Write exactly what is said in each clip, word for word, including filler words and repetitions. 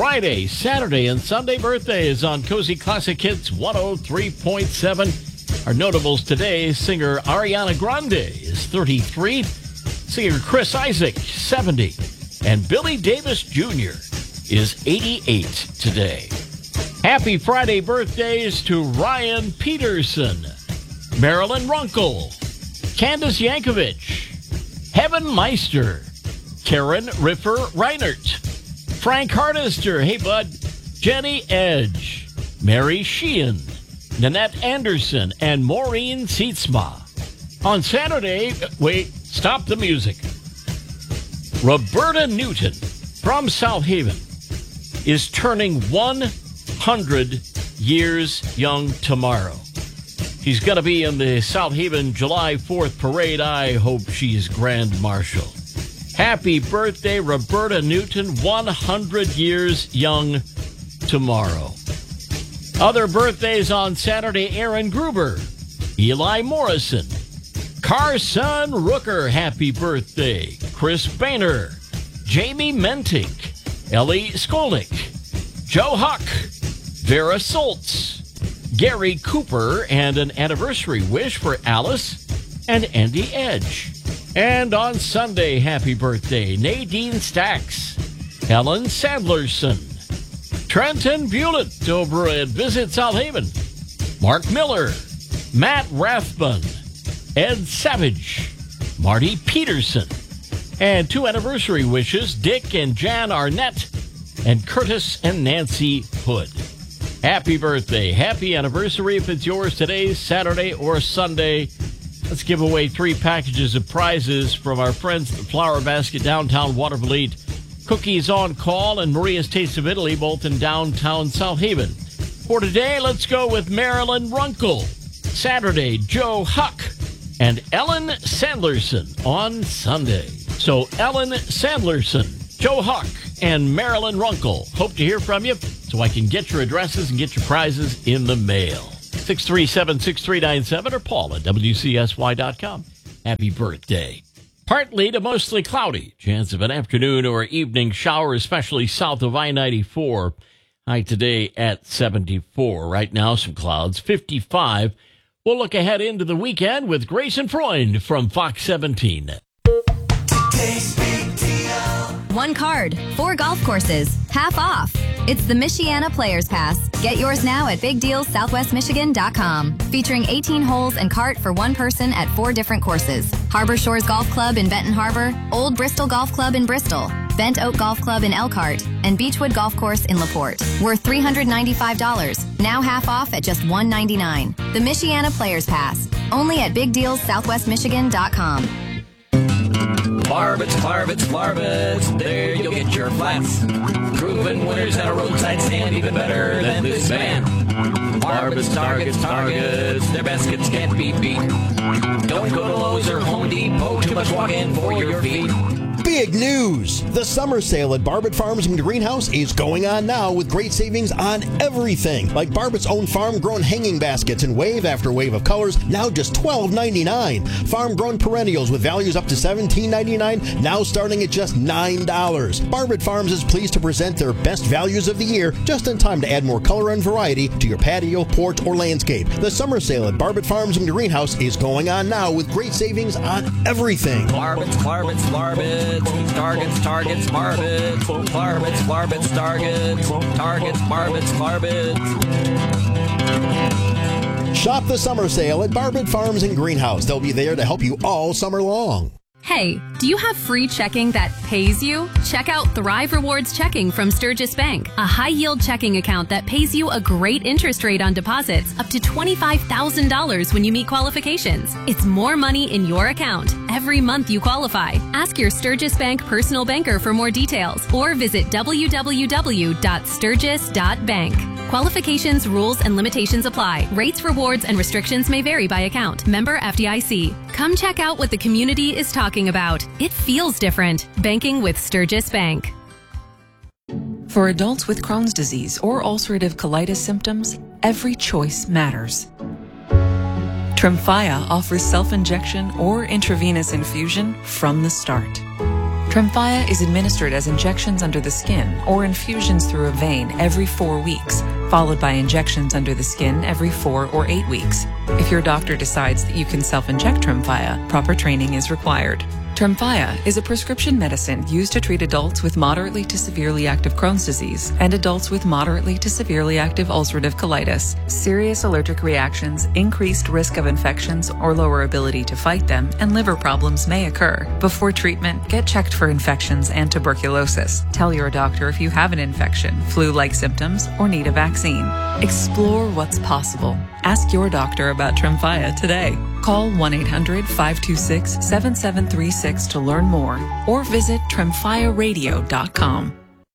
Friday, Saturday, and Sunday birthdays on Cozy Classic Hits one oh three point seven. Our notables today, singer Ariana Grande is thirty-three, singer Chris Isaak, seventy, and Billy Davis Junior is eighty-eight today. Happy Friday birthdays to Ryan Peterson, Marilyn Runkle, Candace Yankovic, Heaven Meister, Karen Riffer Reinert, Frank Hardister, hey bud, Jenny Edge, Mary Sheehan, Nanette Anderson, and Maureen Sietsma. On Saturday, wait, stop the music. Roberta Newton from South Haven is turning one hundred years young tomorrow. She's going to be in the South Haven July fourth parade. I hope she's Grand Marshal. Happy birthday, Roberta Newton, one hundred years young tomorrow. Other birthdays on Saturday, Aaron Gruber, Eli Morrison, Carson Rooker, happy birthday, Chris Boehner, Jamie Mentink, Ellie Skolnick, Joe Huck, Vera Soltz, Gary Cooper, and an anniversary wish for Alice and Andy Edge. And on Sunday, happy birthday, Nadine Stacks, Helen Sandlerson, Trenton Bullitt over at Visit South Haven, Mark Miller, Matt Rathbun, Ed Savage, Marty Peterson, and two anniversary wishes, Dick and Jan Arnett, and Curtis and Nancy Hood. Happy birthday, happy anniversary if it's yours today, Saturday or Sunday. Let's give away three packages of prizes from our friends at the Flower Basket downtown Watervliet. Cookies on Call and Maria's Taste of Italy, both in downtown South Haven. For today, let's go with Marilyn Runkle. Saturday, Joe Huck and Ellen Sandlerson on Sunday. So Ellen Sandlerson, Joe Huck, and Marilyn Runkle. Hope to hear from you so I can get your addresses and get your prizes in the mail. six three seven, six three nine seven or Paul at W C S Y dot com. Happy birthday. Partly to mostly cloudy. Chance of an afternoon or evening shower, especially south of I ninety-four. High today at seventy-four. Right now, some clouds, fifty-five. We'll look ahead into the weekend with Grayson Freund from Fox seventeen. One card, four golf courses, half off. It's the Michiana Players Pass. Get yours now at big deals southwest michigan dot com. Featuring eighteen holes and cart for one person at four different courses. Harbor Shores Golf Club in Benton Harbor, Old Bristol Golf Club in Bristol, Bent Oak Golf Club in Elkhart, and Beechwood Golf Course in LaPorte. Worth three hundred ninety-five dollars. Now half off at just one hundred ninety-nine dollars. The Michiana Players Pass. Only at big deals southwest michigan dot com. Barbets, Barbets, Barbets, there you'll get your flats. Proven winners at a roadside stand, even better than this band. Barbets, Targets, Targets, their baskets can't be beat. Don't go to Lowe's or Home Depot, too much walking for your feet. Big news! The summer sale at Barbet Farms and Greenhouse is going on now with great savings on everything, like Barbet's own farm-grown hanging baskets in wave after wave of colors, now just twelve ninety-nine. Farm-grown perennials with values up to seventeen ninety-nine, now starting at just nine dollars. Barbet Farms is pleased to present their best values of the year, just in time to add more color and variety to your patio, porch, or landscape. The summer sale at Barbet Farms and Greenhouse is going on now with great savings on everything. Barbets, Barbets, Barbets. Targets, Targets, Barbets, Barbets, Barbets, Targets, Targets, Barbets, Barbets. Shop the summer sale at Barbet Farms and Greenhouse. They'll be there to help you all summer long. Hey, do you have free checking that pays you? Check out Thrive Rewards Checking from Sturgis Bank, a high-yield checking account that pays you a great interest rate on deposits up to twenty-five thousand dollars when you meet qualifications. It's more money in your account every month you qualify. Ask your Sturgis Bank personal banker for more details or visit w w w dot sturgis dot bank. Qualifications, rules, and limitations apply. Rates, rewards, and restrictions may vary by account. Member F D I C. Come check out what the community is talking about. It feels different. Banking with Sturgis Bank. For adults with Crohn's disease or ulcerative colitis symptoms, every choice matters. Tremfya offers self-injection or intravenous infusion from the start. Tremfya is administered as injections under the skin or infusions through a vein every four weeks, followed by injections under the skin every four or eight weeks. If your doctor decides that you can self-inject Tremfya, proper training is required. Tremfya is a prescription medicine used to treat adults with moderately to severely active Crohn's disease and adults with moderately to severely active ulcerative colitis. Serious allergic reactions, increased risk of infections or lower ability to fight them, and liver problems may occur. Before treatment, get checked for infections and tuberculosis. Tell your doctor if you have an infection, flu-like symptoms, or need a vaccine. Explore what's possible. Ask your doctor about Tremfya today. Call one eight hundred five two six seven seven three six to learn more or visit tremfya radio dot com.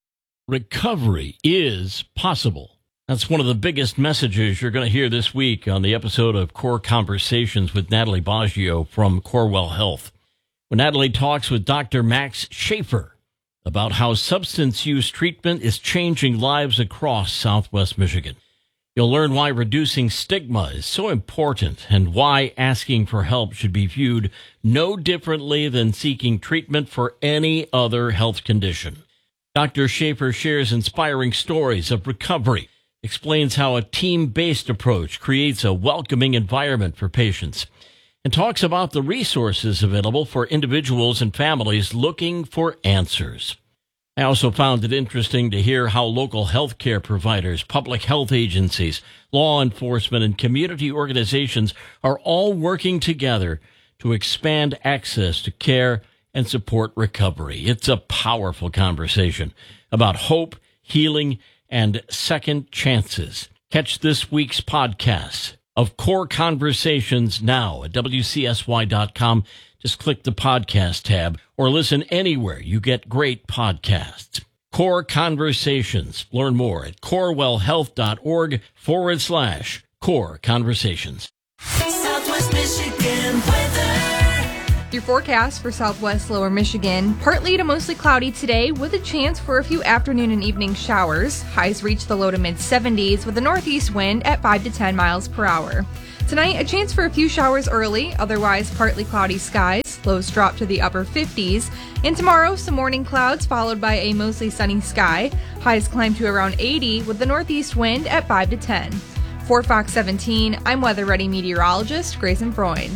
Recovery is possible. That's one of the biggest messages you're going to hear this week on the episode of Core Conversations with Natalie Baggio from Corewell Health. When Natalie talks with Doctor Max Schaefer about how substance use treatment is changing lives across Southwest Michigan. You'll learn why reducing stigma is so important and why asking for help should be viewed no differently than seeking treatment for any other health condition. Doctor Schaefer shares inspiring stories of recovery, explains how a team-based approach creates a welcoming environment for patients, and talks about the resources available for individuals and families looking for answers. I also found it interesting to hear how local healthcare providers, public health agencies, law enforcement, and community organizations are all working together to expand access to care and support recovery. It's a powerful conversation about hope, healing, and second chances. Catch this week's podcast of Core Conversations now at W C S Y dot com. Just click the podcast tab or listen anywhere you get great podcasts. Core Conversations. Learn more at corewellhealth.org forward slash core conversations. Southwest Michigan weather. Your forecast for Southwest Lower Michigan, partly to mostly cloudy today with a chance for a few afternoon and evening showers. Highs reach the low to mid seventies with a northeast wind at five to ten miles per hour. Tonight, a chance for a few showers early, otherwise partly cloudy skies. Lows drop to the upper fifties. And tomorrow, some morning clouds followed by a mostly sunny sky. Highs climb to around eighty with the northeast wind at five to ten. For Fox seventeen, I'm Weather Ready meteorologist Grayson Freund.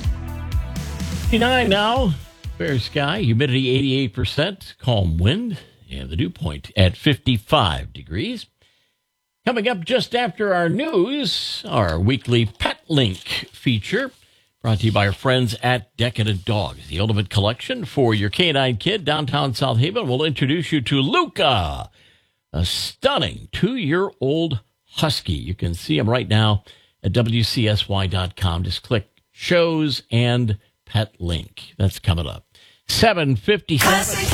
fifty-nine now. Fair sky, humidity eighty-eight percent, calm wind, and the dew point at fifty-five degrees. Coming up just after our news, our weekly Pet Link feature, brought to you by our friends at Decadent Dogs, the ultimate collection for your canine kid downtown South Haven. We'll introduce you to Luca, a stunning two-year-old husky. You can see him right now at W C S Y dot com. Just click shows and Pet Link. That's coming up. seven fifty-seven.